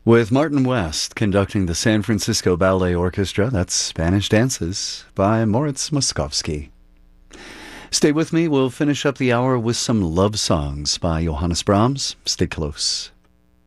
With Martin West conducting the San Francisco Ballet Orchestra. That's Spanish Dances by Moritz Moszkowski. Stay with me. We'll finish up the hour with some love songs by Johannes Brahms. Stay close.